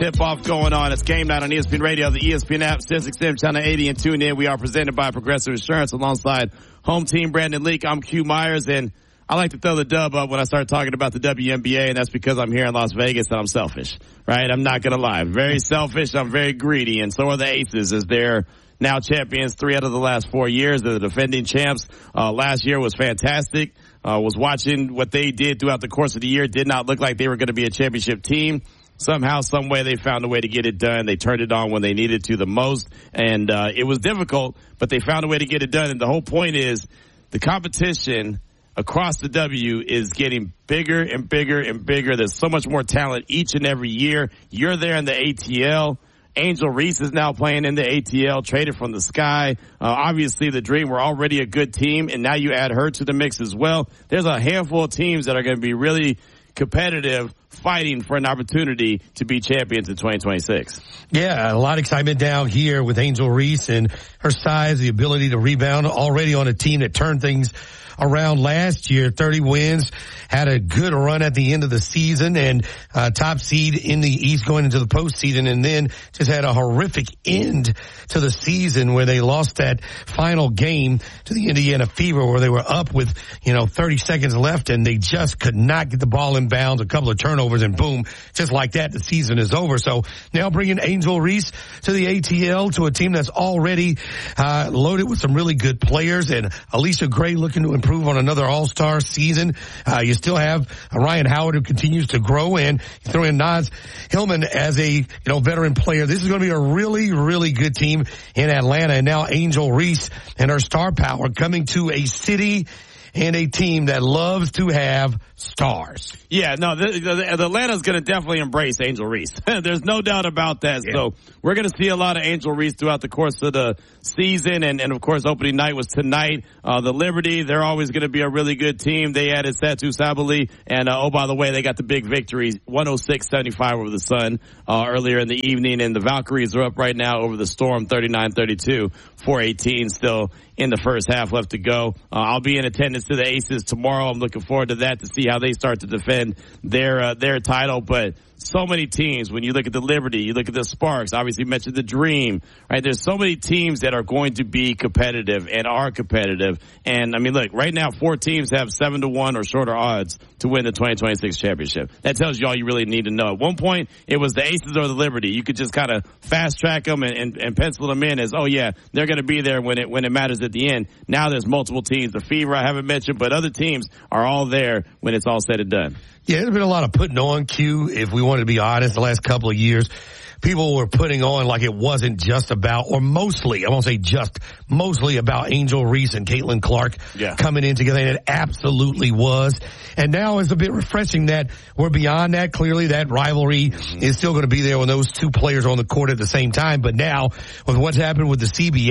tip-off going on. It's Game Night on ESPN Radio, the ESPN app, SiriusXM Channel 80, and tune in. We are presented by Progressive Insurance alongside Home Team Brandon Leak. I'm Q Myers, and I like to throw the dub up when I start talking about the WNBA, and that's because I'm here in Las Vegas and I'm selfish, right? I'm not going to lie. I'm very selfish. I'm very greedy, and so are the Aces as they're now champions 3 out of the last 4 years. They're the defending champs. Last year was fantastic. Was watching what they did throughout the course of the year. Did not look like they were going to be a championship team. Somehow, some way, they found a way to get it done. They turned it on when they needed to the most, and it was difficult, but they found a way to get it done. And the whole point is the competition across the W is getting bigger and bigger and bigger. There's so much more talent each and every year. You're there in the ATL. Angel Reese is now playing in the ATL, traded from the Sky. Obviously, the Dream were already a good team, and now you add her to the mix as well. There's a handful of teams that are going to be really competitive, fighting for an opportunity to be champions in 2026. Yeah, a lot of excitement down here with Angel Reese and her size, the ability to rebound, already on a team that turned things around last year. 30 wins, had a good run at the end of the season, and top seed in the East going into the postseason, and then just had a horrific end to the season where they lost that final game to the Indiana Fever, where they were up with 30 seconds left, and they just could not get the ball in bounds. A couple of turnovers, and boom, just like that, the season is over. So now bringing Angel Reese to the ATL, to a team that's already loaded with some really good players, and Alicia Gray looking to improve on another all-star season. You still have Ryan Howard, who continues to grow, and you throw in Naz Hillman as a veteran player. This is going to be a really, really good team in Atlanta. And now Angel Reese and her star power coming to a city and a team that loves to have stars. Yeah, no, the Atlanta's going to definitely embrace Angel Reese. There's no doubt about that. Yeah. So we're going to see a lot of Angel Reese throughout the course of the season. And of course, opening night was tonight. The Liberty, they're always going to be a really good team. They added Satu Sabali. And, oh, by the way, they got the big victory, 106-75 over the Sun earlier in the evening. And the Valkyries are up right now over the Storm, 39-32, 4:18 still in the first half left to go. I'll be in attendance to the Aces tomorrow. I'm looking forward to that, to see how they start to defend their title. But so many teams, when you look at the Liberty, you look at the Sparks, obviously you mentioned the Dream, right? There's so many teams that are going to be competitive and are competitive. And I mean, look, right now 4 teams have 7-1 or shorter odds to win the 2026 championship. That tells you all you really need to know. At one point, it was the Aces or the Liberty. You could just kind of fast track them and pencil them in as, oh yeah, they're going to be there when it matters at the end. Now there's multiple teams. The Fever I haven't mentioned, but other teams are all there when it's all said and done. Yeah, there's been a lot of putting on, Q, if we want to be honest, the last couple of years. People were putting on like it wasn't just about, or mostly, I won't say just, mostly about Angel Reese and Caitlin Clark coming in together, and it absolutely was. And now it's a bit refreshing that we're beyond that. Clearly that rivalry is still going to be there when those two players are on the court at the same time. But now, with what's happened with the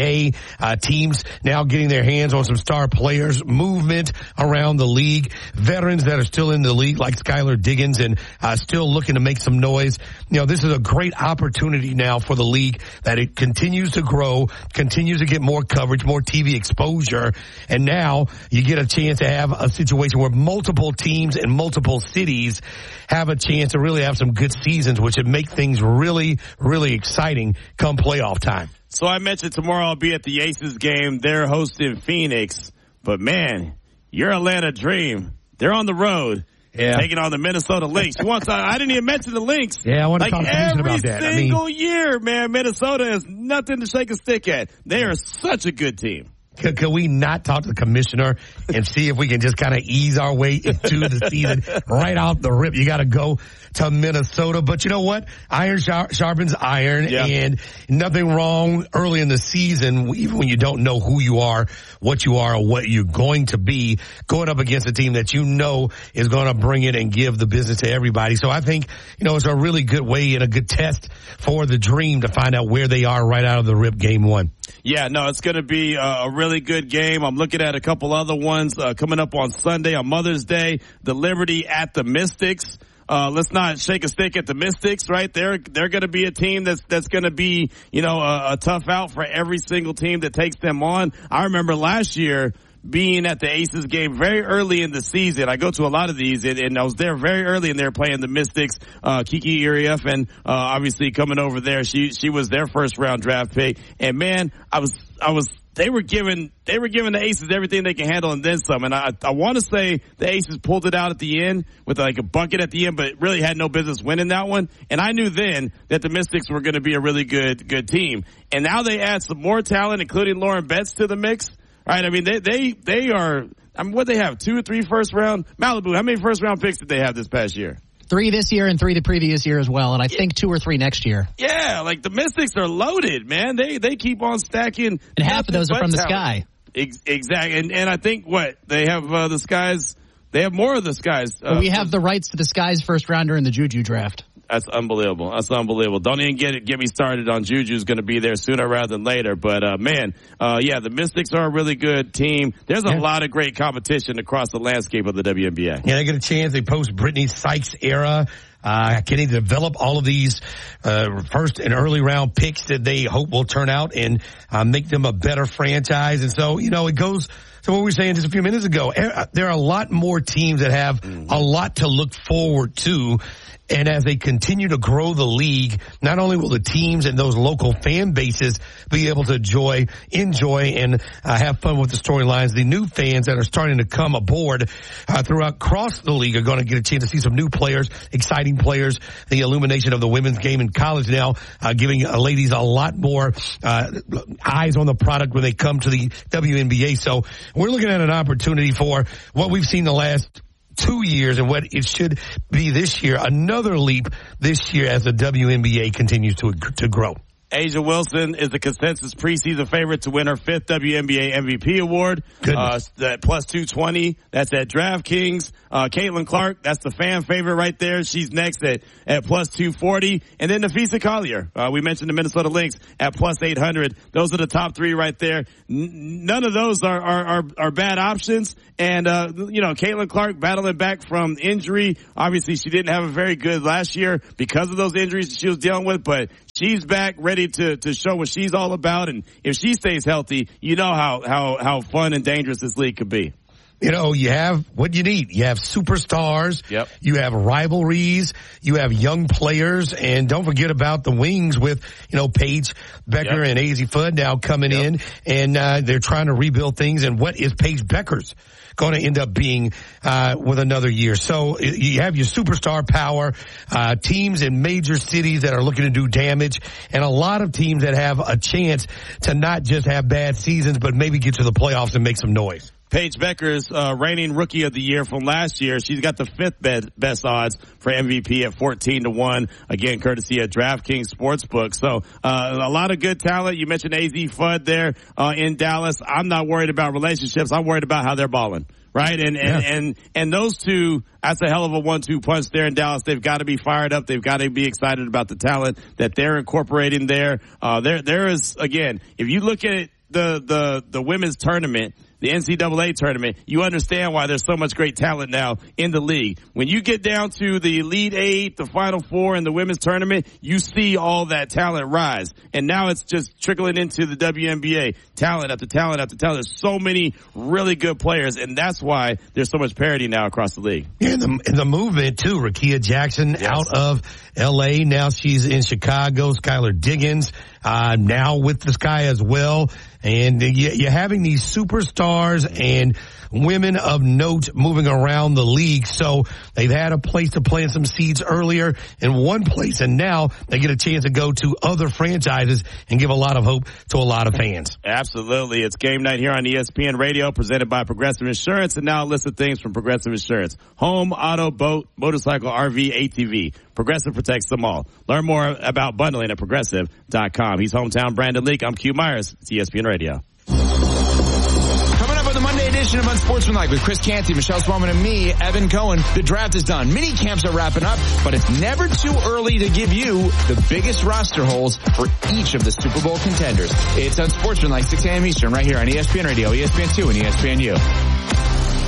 CBA, teams now getting their hands on some star players, movement around the league, veterans that are still in the league like Skylar Diggins and still looking to make some noise. This is a great opportunity now for the league, that it continues to grow, continues to get more coverage, more TV exposure, and now you get a chance to have a situation where multiple teams in multiple cities have a chance to really have some good seasons, which would make things really, really exciting come playoff time. So I mentioned tomorrow I'll be at the Aces game. They're hosting Phoenix, but man, your Atlanta Dream, they're on the road. Yeah. Taking on the Minnesota Lynx. I didn't even mention the Lynx. Yeah, I want to talk about that. Every single year, man, Minnesota is nothing to shake a stick at. They are such a good team. Can we not talk to the commissioner and see if we can just kind of ease our way into the season right out the rip? You got to go to Minnesota. But you know what? Iron sharpens iron, and nothing wrong early in the season, even when you don't know who you are, what you're going to be, going up against a team that you know is going to bring it and give the business to everybody. So I think, it's a really good way and a good test for the Dream to find out where they are right out of the rip game one. Yeah, no, it's going to be a really good game. I'm looking at a couple other ones coming up on Sunday on Mother's Day. The Liberty at the Mystics. Let's not shake a stick at the Mystics, right? They're going to be a team that's going to be, a tough out for every single team that takes them on. I remember last year, being at the Aces game very early in the season. I go to a lot of these, and I was there very early, and they're playing the Mystics. Kiki Irief, and obviously coming over there, she was their first round draft pick. And man, they were giving the Aces everything they can handle and then some. And I want to say the Aces pulled it out at the end with like a bucket at the end, but really had no business winning that one. And I knew then that the Mystics were going to be a really good team. And now they add some more talent, including Lauren Betts, to the mix. Right? I mean, they are. I mean, what they have, 2 or 3 first round. Malibu, how many first round picks did they have this past year? 3 this year and 3 the previous year as well, and I think 2 or 3 next year. Yeah, like the Mystics are loaded, man. They keep on stacking. And half of those are from the Sky. Exactly. And I think they have the Skies. They have more of the Skies. We have the rights to the Skies first rounder in the Juju draft. That's unbelievable. Don't even get me started on Juju's going to be there sooner rather than later. But, the Mystics are a really good team. There's a lot of great competition across the landscape of the WNBA. Yeah, they get a chance. They post Brittany Sykes era. Can they develop all of these first and early round picks that they hope will turn out and make them a better franchise? And so, it goes to what we were saying just a few minutes ago. There are a lot more teams that have a lot to look forward to. And as they continue to grow the league, not only will the teams and those local fan bases be able to enjoy and have fun with the storylines, the new fans that are starting to come aboard across the league are going to get a chance to see some new players, exciting players. The illumination of the women's game in college now giving ladies a lot more eyes on the product when they come to the WNBA. So we're looking at an opportunity for what we've seen the last 2 years and what it should be this year, another leap this year as the WNBA continues to grow. A'ja Wilson is the consensus preseason favorite to win her 5th WNBA MVP award. That plus 220. That's at DraftKings. Caitlin Clark, that's the fan favorite right there. She's next at plus 240. And then Napheesa Collier. We mentioned the Minnesota Lynx at plus 800. Those are the top 3 right there. None of those are bad options. And, Caitlin Clark battling back from injury. Obviously, she didn't have a very good last year because of those injuries she was dealing with, but she's back ready to show what she's all about. And if she stays healthy, you know how fun and dangerous this league could be. You have what you need. You have superstars. Yep. You have rivalries. You have young players. And don't forget about the wings with, Paige Becker and Azzi Fudd now coming in. And they're trying to rebuild things. And what is Paige Becker's going to end up being with another year? So you have your superstar power, teams in major cities that are looking to do damage, and a lot of teams that have a chance to not just have bad seasons, but maybe get to the playoffs and make some noise. Paige Becker's reigning rookie of the year from last year. She's got the 5th best odds for MVP at 14-1. Again, courtesy of DraftKings Sportsbook. So a lot of good talent. You mentioned Azzi Fudd there in Dallas. I'm not worried about relationships. I'm worried about how they're balling. Right? And those two, that's a hell of a 1-2 punch there in Dallas. They've got to be fired up. They've got to be excited about the talent that they're incorporating there. There is, again, if you look at the women's tournament, the NCAA tournament, you understand why there's so much great talent now in the league. When you get down to the Elite 8, the Final 4 in the women's tournament, you see all that talent rise. And now it's just trickling into the WNBA. Talent after talent after talent. There's so many really good players, and that's why there's so much parity now across the league. Yeah, and the movement, too. Rakia Jackson out of L.A. Now she's in Chicago. Skylar Diggins now with the Sky as well. And you're having these superstars and women of note moving around the league. So they've had a place to plant some seeds earlier in one place, and now they get a chance to go to other franchises and give a lot of hope to a lot of fans. Absolutely. It's game night here on ESPN Radio, presented by Progressive Insurance. And now a list of things from Progressive Insurance: home, auto, boat, motorcycle, RV, ATV. Progressive protects them all. Learn more about bundling at Progressive.com. He's hometown Brandon Leak. I'm Q Myers. It's ESPN Radio. Coming up on the Monday edition of Unsportsmanlike with Chris Canty, Michelle Swellman, and me, Evan Cohen. The draft is done. Mini camps are wrapping up, but it's never too early to give you the biggest roster holes for each of the Super Bowl contenders. It's Unsportsmanlike, 6 a.m. Eastern, right here on ESPN Radio, ESPN2, and ESPNU.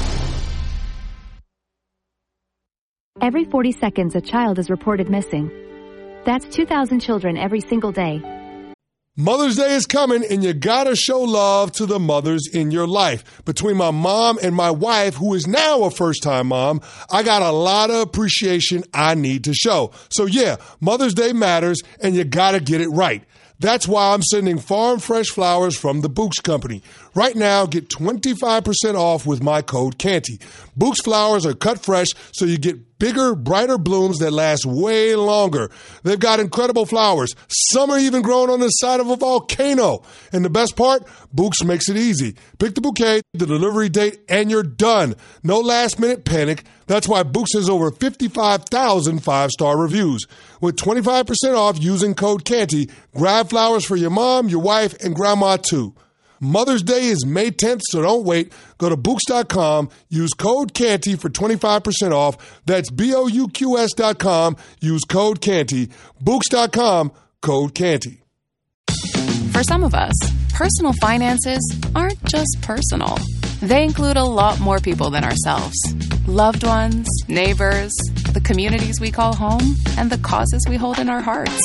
Every 40 seconds, a child is reported missing. That's 2,000 children every single day. Mother's Day is coming, and you gotta show love to the mothers in your life. Between my mom and my wife, who is now a first-time mom, I got a lot of appreciation I need to show. So yeah, Mother's Day matters, and you gotta get it right. That's why I'm sending farm fresh flowers from the Books Company. Right now, get 25% off with my code Canty. Books flowers are cut fresh, so you get bigger, brighter blooms that last way longer. They've got incredible flowers. Some are even grown on the side of a volcano. And the best part, Books makes it easy. Pick the bouquet, the delivery date, and you're done. No last-minute panic. That's why Books has over 55,000 five-star reviews. With 25% off using code Canty, grab flowers for your mom, your wife, and grandma too. Mother's Day is May 10th, so don't wait. Go to Books.com, use code Canty for 25% off. That's BOUQS.com, use code Canty. Books.com, code Canty. For some of us, personal finances aren't just personal. They include a lot more people than ourselves. Loved ones, neighbors, the communities we call home, and the causes we hold in our hearts.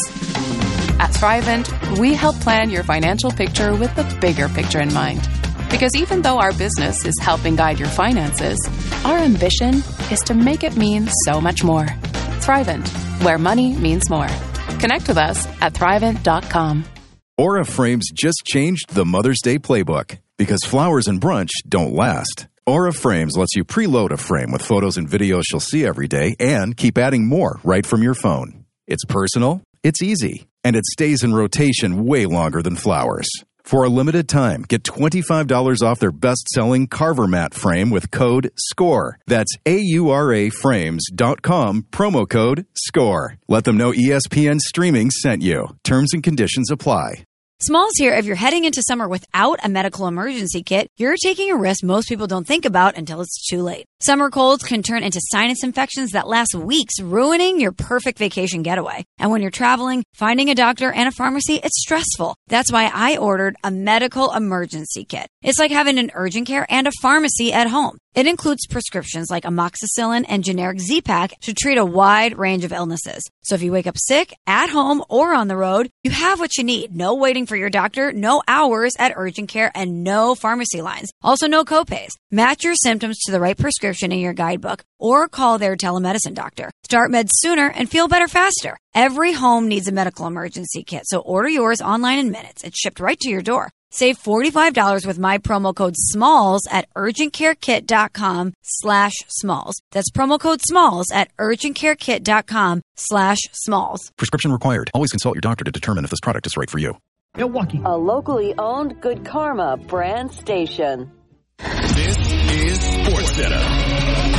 At Thrivent, we help plan your financial picture with the bigger picture in mind. Because even though our business is helping guide your finances, our ambition is to make it mean so much more. Thrivent, where money means more. Connect with us at Thrivent.com. Aura Frames just changed the Mother's Day playbook. Because flowers and brunch don't last. Aura Frames lets you preload a frame with photos and videos she'll see every day and keep adding more right from your phone. It's personal, it's easy, and it stays in rotation way longer than flowers. For a limited time, get $25 off their best-selling Carver Mat frame with code SCORE. That's AURAFrames.com, promo code SCORE. Let them know ESPN Streaming sent you. Terms and conditions apply. Smalls here. If you're heading into summer without a medical emergency kit, you're taking a risk most people don't think about until it's too late. Summer colds can turn into sinus infections that last weeks, ruining your perfect vacation getaway. And when you're traveling, finding a doctor and a pharmacy, it's stressful. That's why I ordered a medical emergency kit. It's like having an urgent care and a pharmacy at home. It includes prescriptions like amoxicillin and generic Z-Pak to treat a wide range of illnesses. So if you wake up sick, at home, or on the road, you have what you need. No waiting for your doctor, no hours at urgent care, and no pharmacy lines. Also, no copays. Match your symptoms to the right prescription in your guidebook or call their telemedicine doctor. Start meds sooner and feel better faster. Every home needs a medical emergency kit, so order yours online in minutes. It's shipped right to your door. Save $45 with my promo code SMALLS at urgentcarekit.com/smalls. That's promo code SMALLS at urgentcarekit.com/smalls. Prescription required. Always consult your doctor to determine if this product is right for you. Milwaukee. A locally owned Good Karma brand station. This is SportsCenter.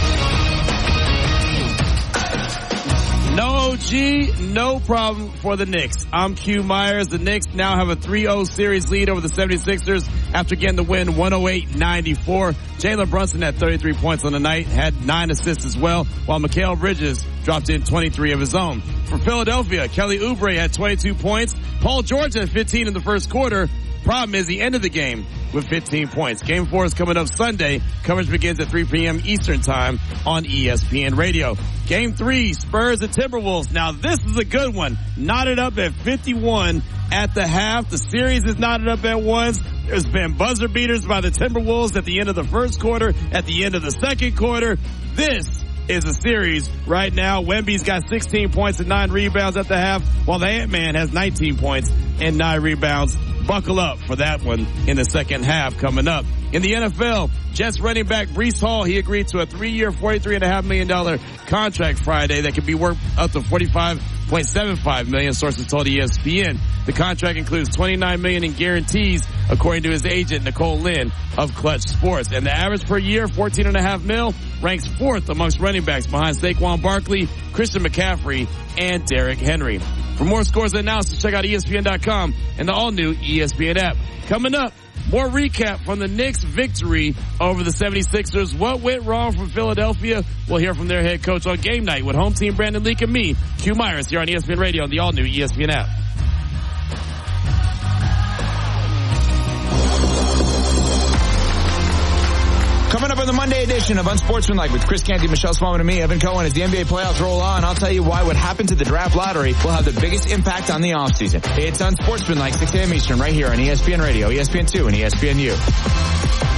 No OG, no problem for the Knicks. I'm Q Myers. The Knicks now have a 3-0 series lead over the 76ers after getting the win 108-94. Jalen Brunson had 33 points on the night, had 9 assists as well, while Mikal Bridges dropped in 23 of his own. For Philadelphia, Kelly Oubre had 22 points. Paul George had 15 in the first quarter. Problem is he ended the game with 15 points. Game 4 is coming up Sunday. Coverage begins at 3 p.m. Eastern time on ESPN Radio. Game 3, Spurs and Timberwolves. Now this is a good one. Knotted up at 51 at the half. The series is knotted up at once. There's been buzzer beaters by the Timberwolves at the end of the first quarter, at the end of the second quarter. This is a series right now. Wemby's got 16 points and 9 rebounds at the half, while the Ant-Man has 19 points and 9 rebounds. Buckle up for that one in the second half coming up. In the NFL, Jets running back Breece Hall, he agreed to a 3-year, $43.5 million contract Friday that could be worth up to $45.75 million, sources told ESPN. The contract includes $29 million in guarantees, according to his agent, Nicole Lynn of Clutch Sports. And the average per year, $14.5 million, ranks 4th amongst running backs behind Saquon Barkley, Christian McCaffrey, and Derrick Henry. For more scores and analysis, check out ESPN.com and the all-new ESPN app. Coming up, more recap from the Knicks' victory over the 76ers. What went wrong from Philadelphia? We'll hear from their head coach on Game Night with home team Brandon Leak and me, Q Myers, here on ESPN Radio on the all-new ESPN app. Coming up on the the Monday edition of Unsportsmanlike with Chris Canty, Michelle Smallman, and me, Evan Cohen. As the NBA playoffs roll on, I'll tell you why what happened to the draft lottery will have the biggest impact on the offseason. It's Unsportsmanlike, 6 a.m. Eastern, right here on ESPN Radio, ESPN2, and ESPNU.